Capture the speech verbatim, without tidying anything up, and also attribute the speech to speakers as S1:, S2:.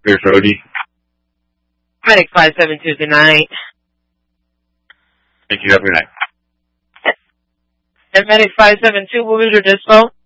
S1: Here's Rody.
S2: Medic five seven two, good night.
S1: Thank you. Have a good night.
S2: And Medic five seven two, what was your dispo?